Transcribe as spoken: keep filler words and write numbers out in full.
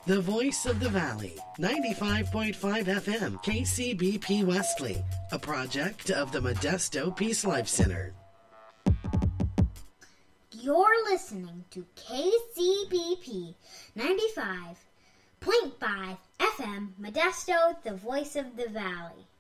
The Voice of the Valley, ninety-five point five F M, K C B P Wesley, a project of the Modesto Peace Life Center. You're listening to K C B P ninety-five point five F M, Modesto, the Voice of the Valley.